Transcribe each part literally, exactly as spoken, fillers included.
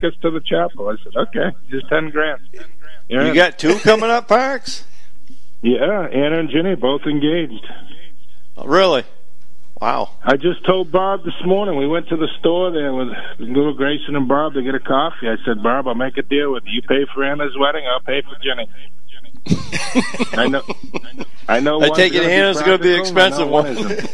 us to the chapel. I said, okay, just ten grand. Yeah. You got two coming up, Parks? Yeah, Anna and Ginny both engaged. Oh, really? Wow. I just told Barb this morning, we went to the store there with little Grayson and Barb to get a coffee. I said, Barb, I'll make a deal with you. You pay for Anna's wedding, I'll pay for Ginny. I know. I know. I take it Anna's going to be expensive one. one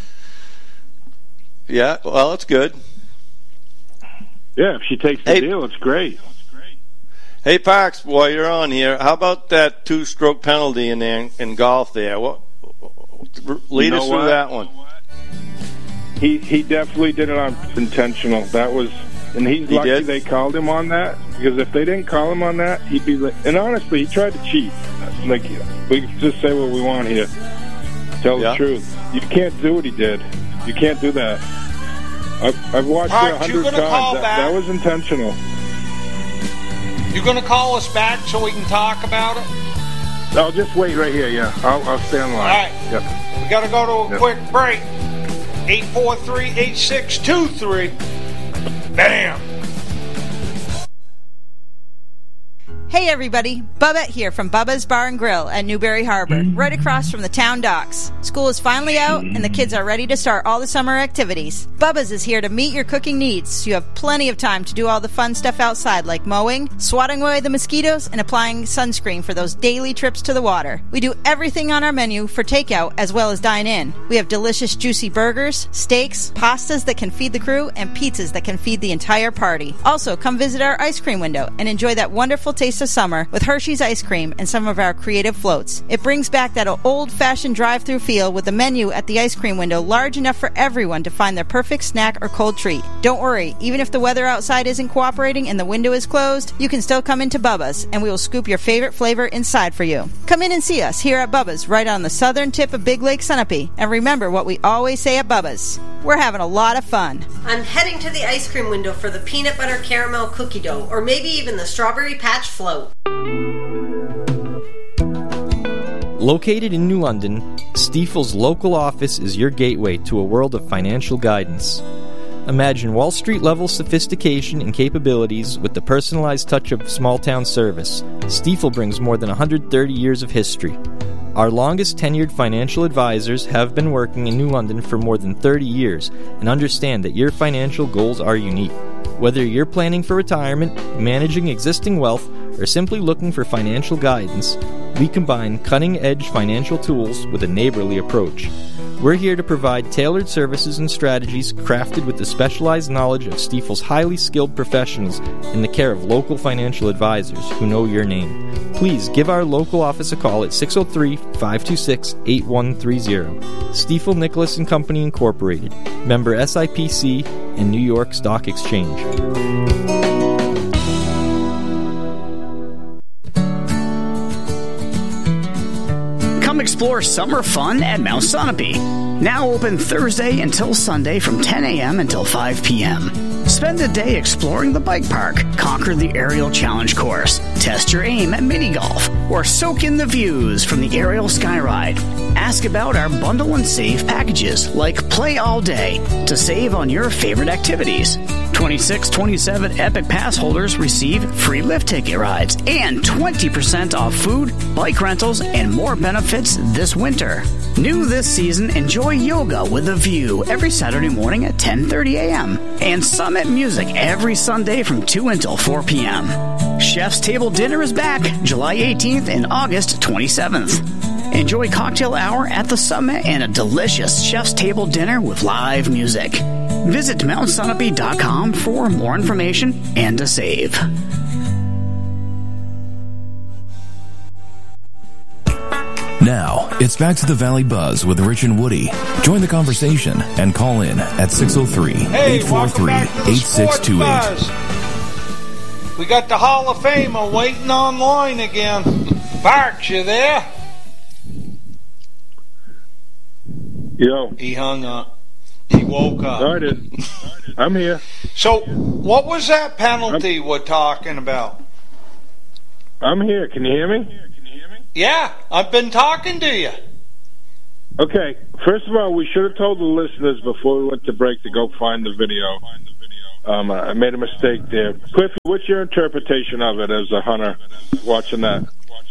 Yeah, well, it's good. Yeah, if she takes the hey, deal, it's great. Hey, Parks, while you're on here, how about that two-stroke penalty in there, in golf there? What? Lead you know us through what? that one. He he definitely did it on intentional. That was, and he's he lucky did? they called him on that, because if they didn't call him on that, he'd be. Like, and honestly, he tried to cheat. Like, we can just say what we want here. Tell yeah. the truth. You can't do what he did. You can't do that. I've, I've watched Parks, it a hundred times. Call that, back? that was intentional. You going to call us back so we can talk about it? I'll just wait right here. Yeah, I'll, I'll stay on line. All right. Yep. We got to go to a Yep. quick break. eight four three, eight six two three. Bam. Hey everybody, Bubba here from Bubba's Bar and Grill at Newberry Harbor, right across from the town docks. School is finally out and the kids are ready to start all the summer activities. Bubba's is here to meet your cooking needs, so you have plenty of time to do all the fun stuff outside like mowing, swatting away the mosquitoes, and applying sunscreen for those daily trips to the water. We do everything on our menu for takeout as well as dine in. We have delicious juicy burgers, steaks, pastas that can feed the crew, and pizzas that can feed the entire party. Also, come visit our ice cream window and enjoy that wonderful taste of summer with Hershey's ice cream and some of our creative floats. It brings back that old-fashioned drive-through feel with the menu at the ice cream window large enough for everyone to find their perfect snack or cold treat. Don't worry, even if the weather outside isn't cooperating and the window is closed, you can still come into Bubba's and we will scoop your favorite flavor inside for you. Come in and see us here at Bubba's right on the southern tip of Big Lake Sunapee, and remember what we always say at Bubba's. We're having a lot of fun. I'm heading to the ice cream window for the peanut butter caramel cookie dough, or maybe even the strawberry patch float. Located in New London, Stifel's local office is your gateway to a world of financial guidance. Imagine Wall Street-level sophistication and capabilities with the personalized touch of small-town service. Stifel brings more than one hundred thirty years of history. Our longest tenured financial advisors have been working in New London for more than thirty years and understand that your financial goals are unique. Whether you're planning for retirement, managing existing wealth, or simply looking for financial guidance, we combine cutting-edge financial tools with a neighborly approach. We're here to provide tailored services and strategies crafted with the specialized knowledge of Stifel's highly skilled professionals in the care of local financial advisors who know your name. Please give our local office a call at six oh three, five two six, eight one three zero. Stifel Nicholas and Company Incorporated, member S I P C and New York Stock Exchange. Come explore summer fun at Mount Sunapee. Now open Thursday until Sunday from ten a.m. until five p.m. Spend the day exploring the bike park, conquer the aerial challenge course, test your aim at mini golf, or soak in the views from the aerial skyride. Ask about our bundle and save packages like Play All Day to save on your favorite activities. twenty-six twenty-seven Epic Pass holders receive free lift ticket rides and twenty percent off food, bike rentals, and more benefits this winter. New this season, enjoy yoga with a view every Saturday morning at ten thirty a.m. and Summit Music every Sunday from two until four p.m. Chef's Table Dinner is back July eighteenth and August twenty-seventh. Enjoy cocktail hour at the Summit and a delicious Chef's Table Dinner with live music. Visit mount sunapee dot com for more information and to save. Now, it's back to the Valley Buzz with Rich and Woody. Join the conversation and call in at six oh three, eight four three, eight six two eight. We got the Hall of Famer waiting online again. Parks, you there? Yo. He hung up. He woke up. I did. I'm here. So, what was that penalty I'm, we're talking about? I'm here. Can you hear me? Yeah, I've been talking to you. Okay, first of all, we should have told the listeners before we went to break to go find the video. Um, I made a mistake there. Cliffy, what's your interpretation of it as a hunter watching that?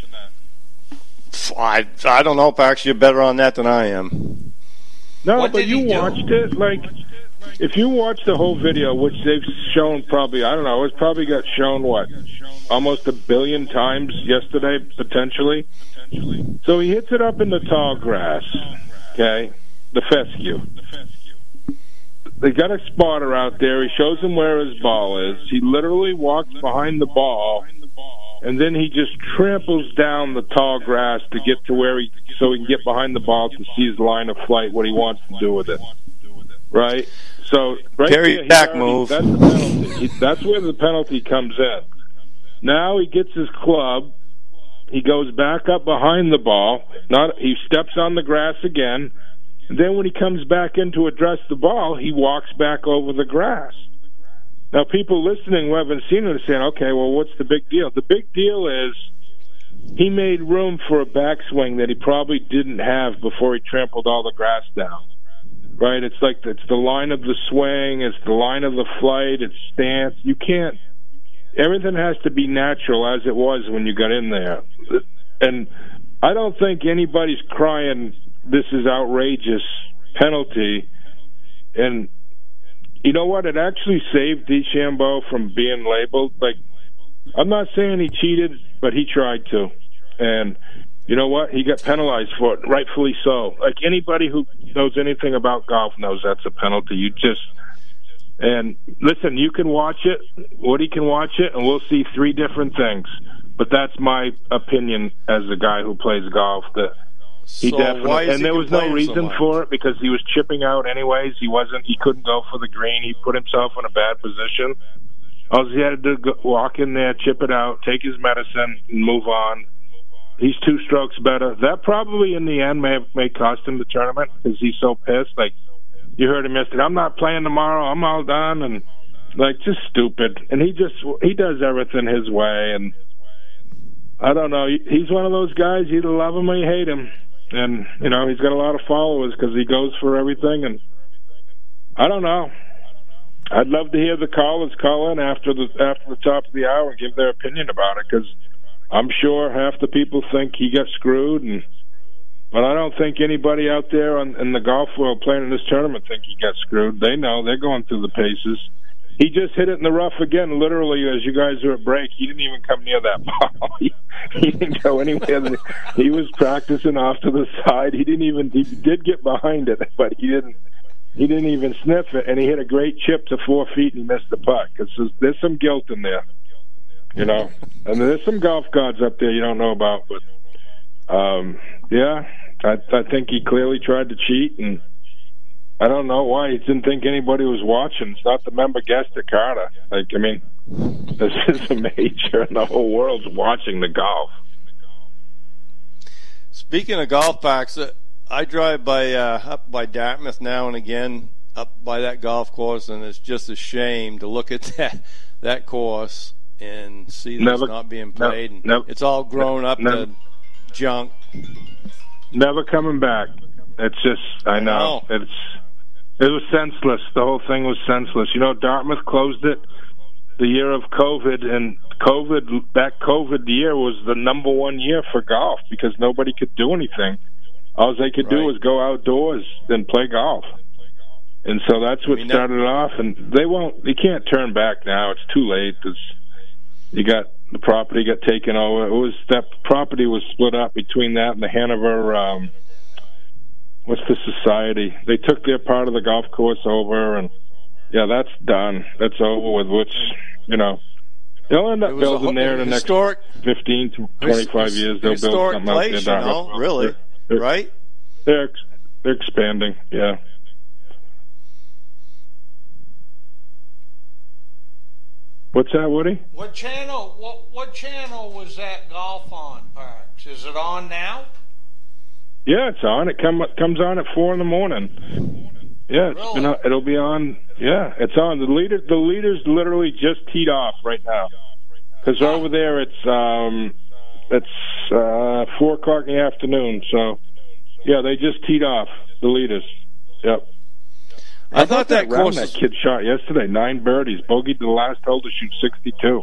I, I don't know, Pax. You're better on that than I am. No, What but did you he do? watched it. Like, if you watch the whole video, which they've shown probably, I don't know, it's probably got shown, what, almost a billion times yesterday, potentially. So he hits it up in the tall grass, okay, the fescue. They got a spotter out there. He shows him where his ball is. He literally walks behind the ball, and then he just tramples down the tall grass to get to where he, so he can get behind the ball to see his line of flight, what he wants to do with it. Right? So, right Terry there, he back already- move. That's the penalty. He, that's where the penalty comes in. Now he gets his club. He goes back up behind the ball. Not he steps on the grass again. And then when he comes back in to address the ball, he walks back over the grass. Now, people listening who haven't seen it are saying, okay, well, what's the big deal? The big deal is he made room for a backswing that he probably didn't have before he trampled all the grass down. Right? It's like it's the line of the swing, it's the line of the flight, it's stance. You can't – everything has to be natural as it was when you got in there. And I don't think anybody's crying – this is outrageous penalty. And you know what? It actually saved DeChambeau from being labeled. Like, I'm not saying he cheated, but he tried to. And you know what? He got penalized for it, rightfully so. Like, anybody who knows anything about golf knows that's a penalty. You just – and listen, you can watch it. Woody can watch it, and we'll see three different things. But that's my opinion as a guy who plays golf, that – He So definitely, why is and he there was no complaining so reason much? for it because he was chipping out anyways. He wasn't, he couldn't go for the green. He put himself in a bad position. All he had to do, go, walk in there, chip it out, take his medicine, and move on. He's two strokes better. That probably in the end may have, may cost him the tournament because he's so pissed. Like, you heard him yesterday, I'm not playing tomorrow. I'm all done, and like, just stupid. And he just, he does everything his way, and I don't know. He's one of those guys. You either love him or you hate him. And, you know, he's got a lot of followers because he goes for everything. And I don't know. I'd love to hear the callers call in after the after the top of the hour and give their opinion about it, because I'm sure half the people think he got screwed. And but I don't think anybody out there on, in the golf world playing in this tournament think he got screwed. They know. They're going through the paces. He just hit it in the rough again, literally, as you guys are at break. He didn't even come near that ball. he, he didn't go anywhere. He was practicing off to the side. He didn't even, he did get behind it, but he didn't, he didn't even sniff it. And he hit a great chip to four feet and he missed the putt. Because there's, there's some guilt in there, you know. And there's some golf gods up there you don't know about. But, um, yeah, I, I think he clearly tried to cheat, and I don't know why he didn't think anybody was watching. It's not the member guest at Carter. Like, I mean, this is a major, and the whole world's watching the golf. Speaking of golf packs, uh, I drive by uh, up by Dartmouth now and again, up by that golf course, and it's just a shame to look at that that course and see that Never- it's not being played. and never- it's all grown up never- to junk. Never coming back. It's just, I know. I know. It's It was senseless. The whole thing was senseless. You know, Dartmouth closed it the year of COVID, and COVID, that COVID year was the number one year for golf because nobody could do anything. All they could do Right. was go outdoors and play golf. And so that's what I mean, that- started it off, and they won't, you can't turn back now. It's too late. It's, you got, the property got taken over. It was, that property was split up between that and the Hanover, um, what's the society? They took their part of the golf course over, and yeah, that's done. That's over with, which, you know, they'll end It up was a building ho- there in the next historic, fifteen to twenty-five years. They'll build historic something out there. place, you Dartmouth. know, really, They're, they're, right? They're, ex- they're expanding, yeah. What's that, Woody? What channel? What what channel was that golf on, Parks? Is it on now? Yeah, it's on. It come, comes on at four in the morning. Yeah, it's Really? been, on- it'll be on. Yeah, it's on. The leader, the leaders literally just teed off right now. Because over there it's um, it's uh, four o'clock in the afternoon. So yeah, they just teed off, the leaders. Yep. I, I thought that, that course that kid shot yesterday, nine birdies, bogeyed the last hole to shoot sixty-two.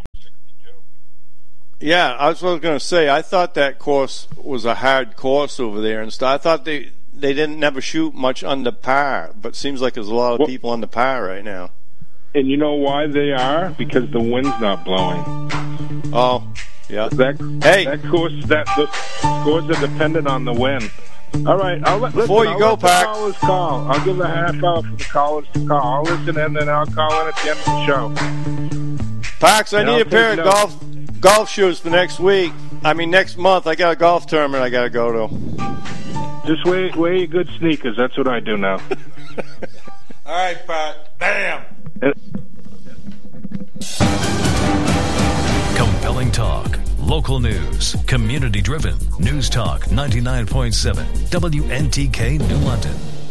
Yeah, I was going to say, I thought that course was a hard course over there and stuff. I thought they they didn't never shoot much under par, but it seems like there's a lot of well, people under par right now. And you know why they are? Because the wind's not blowing. Oh, yeah. That, hey. that course, that the scores are dependent on the wind. All right, I'll let, before listen, you I'll go, let Pax. the callers call. I'll give a half hour for the callers to call. I'll listen in, then I'll call in at the end of the show. Pax, I and need I'll a pair of notes. golf golf shoes for next week. I mean, next month. I got a golf tournament I got to go to. Just wear, wear your good sneakers. That's what I do now. All right, Pat. Bam. Compelling talk, local news, community-driven. News Talk ninety-nine point seven, W N T K New London.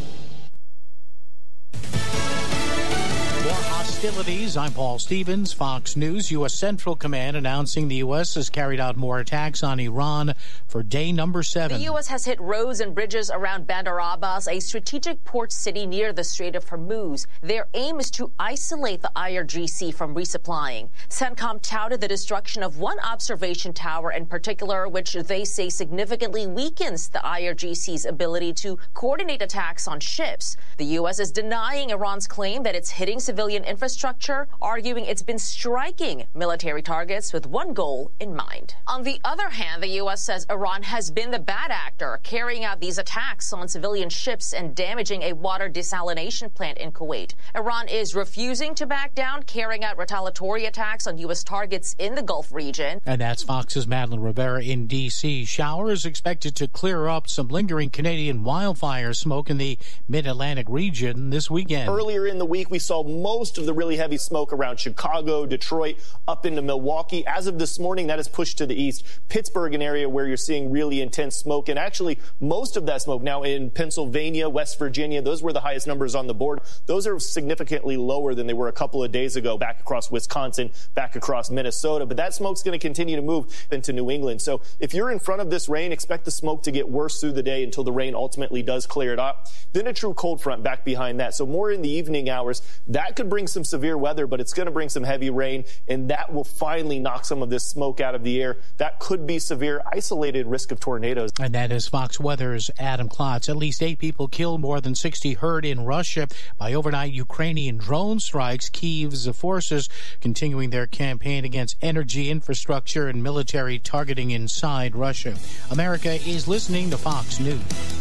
Hostilities. I'm Paul Stevens, Fox News. U S Central Command announcing the U S has carried out more attacks on Iran for day number seven. The U S has hit roads and bridges around Bandar Abbas, a strategic port city near the Strait of Hormuz. Their aim is to isolate the I R G C from resupplying. CENTCOM touted the destruction of one observation tower in particular, which they say significantly weakens the I R G C's ability to coordinate attacks on ships. The U S is denying Iran's claim that it's hitting civilian infrastructure, arguing it's been striking military targets with one goal in mind. On the other hand, the U S says Iran has been the bad actor, carrying out these attacks on civilian ships and damaging a water desalination plant in Kuwait. Iran is refusing to back down, carrying out retaliatory attacks on U S targets in the Gulf region. And that's Fox's Madeline Rivera in D C Showers expected to clear up some lingering Canadian wildfire smoke in the mid-Atlantic region this weekend. Earlier in the week, we saw most of the really heavy smoke around Chicago, Detroit, up into Milwaukee. As of this morning, that is pushed to the east. Pittsburgh, an area where you're seeing really intense smoke. And actually, most of that smoke now in Pennsylvania, West Virginia, those were the highest numbers on the board. Those are significantly lower than they were a couple of days ago, back across Wisconsin, back across Minnesota. But that smoke's going to continue to move into New England. So if you're in front of this rain, expect the smoke to get worse through the day until the rain ultimately does clear it up. Then a true cold front back behind that. So more in the evening hours. That could bring some severe weather, but it's going to bring some heavy rain, and that will finally knock some of this smoke out of the air. That could be severe, isolated risk of tornadoes. And that is Fox Weather's Adam Klotz. At least eight people killed, more than sixty hurt in Russia by overnight Ukrainian drone strikes. Kyiv's forces continuing their campaign against energy infrastructure and military targeting inside Russia. America is listening to Fox News.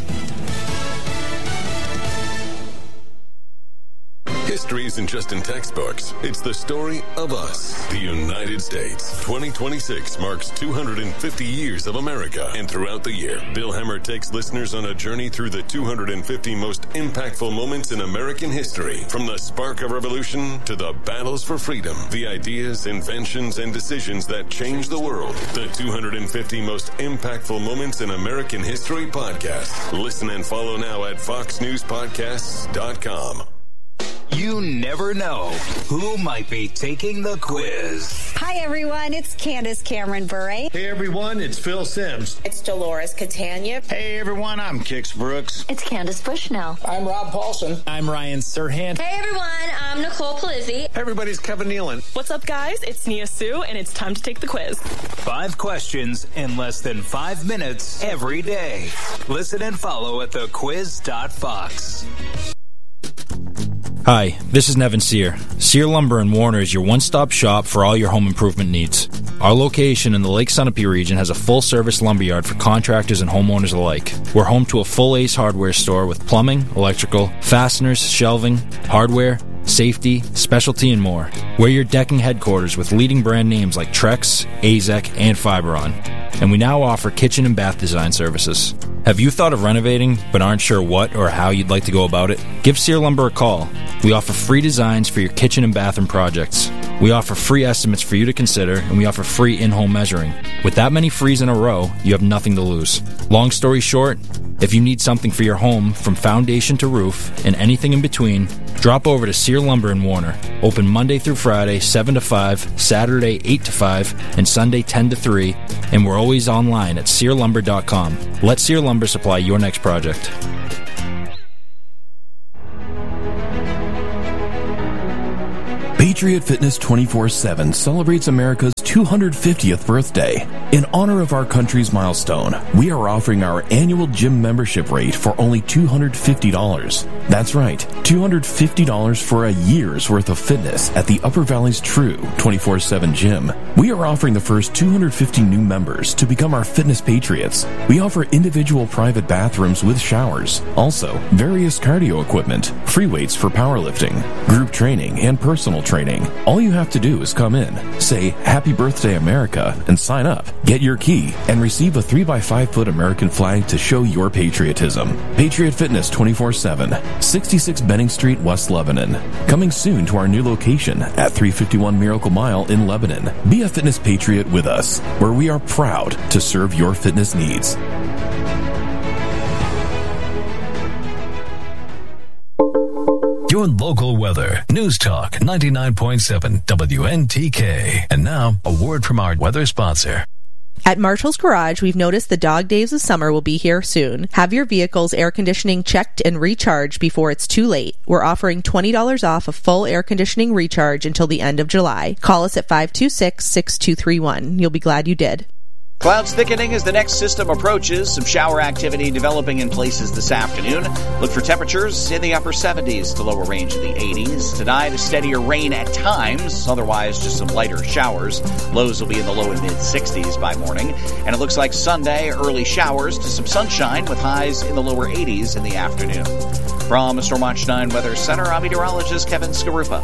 History isn't just in textbooks. It's the story of us, the United States. twenty twenty-six marks two hundred fifty years of America. And throughout the year, Bill Hemmer takes listeners on a journey through the two hundred fifty most impactful moments in American history. From the spark of revolution to the battles for freedom, the ideas, inventions, and decisions that changed the world. The two hundred fifty most impactful moments in American history podcast. Listen and follow now at fox news podcasts dot com. You never know who might be taking the quiz. Hi, everyone. It's Candace Cameron Bure. Hey, everyone. It's Phil Sims. It's Dolores Catania. Hey, everyone. I'm Kix Brooks. It's Candace Bushnell. I'm Rob Paulson. I'm Ryan Serhant. Hey, everyone. I'm Nicole Palizzi. Hey, everybody's Kevin Nealon. What's up, guys? It's Nia Sue, and it's time to take the quiz. Five questions in less than five minutes every day. Listen and follow at the quiz dot fox. Hi, this is Nevin Sear. Sear Lumber in Warner is your one-stop shop for all your home improvement needs. Our location in the Lake Sunapee region has a full-service lumberyard for contractors and homeowners alike. We're home to a full Ace Hardware store with plumbing, electrical, fasteners, shelving, hardware, safety, specialty, and more. We're your decking headquarters with leading brand names like Trex, A Z E C, and Fiberon. And we now offer kitchen and bath design services. Have you thought of renovating but aren't sure what or how you'd like to go about it? Give Sear Lumber a call. We offer free designs for your kitchen and bathroom projects. We offer free estimates for you to consider, and we offer free in-home measuring. With that many frees in a row, you have nothing to lose. Long story short, if you need something for your home from foundation to roof and anything in between, drop over to Sear Lumber in Warner. Open Monday through Friday, seven to five, Saturday, eight to five, and Sunday, ten to three, and we're always online at sear lumber dot com. Let Sear Lumber supply your next project. Patriot Fitness twenty-four seven celebrates America's two hundred fiftieth birthday. In honor of our country's milestone, we are offering our annual gym membership rate for only two hundred fifty dollars. That's right, two hundred fifty dollars for a year's worth of fitness at the Upper Valley's true twenty-four seven gym. We are offering the first two hundred fifty new members to become our fitness patriots. We offer individual private bathrooms with showers, also various cardio equipment, free weights for powerlifting, group training, and personal training. All you have to do is come in, say Happy Birthday America, and sign up. Get your key and receive a three by five foot American flag to show your patriotism. Patriot Fitness twenty-four seven, sixty-six Benning Street, West Lebanon. Coming soon to our new location at three fifty-one Miracle Mile in Lebanon. Be a fitness patriot with us, where we are proud to serve your fitness needs. Your local weather. News Talk ninety-nine point seven W N T K. And now, a word from our weather sponsor. At Marshall's Garage, we've noticed the dog days of summer will be here soon. Have your vehicle's air conditioning checked and recharged before it's too late. We're offering twenty dollars off a full air conditioning recharge until the end of July. Call us at five two six, six two three one. You'll be glad you did. Clouds thickening as the next system approaches. Some shower activity developing in places this afternoon. Look for temperatures in the upper seventies to lower range in the eighties. Tonight, a steadier rain at times. Otherwise, just some lighter showers. Lows will be in the low and mid-sixties by morning. And it looks like Sunday, early showers to some sunshine with highs in the lower eighties in the afternoon. From Storm Watch nine Weather Center, I'm meteorologist Kevin Skarupa.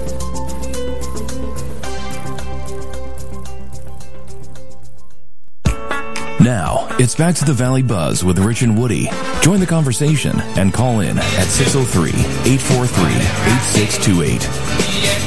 Now, it's back to the Valley Buzz with Rich and Woody. Join the conversation and call in at six oh three, eight four three, eight six two eight.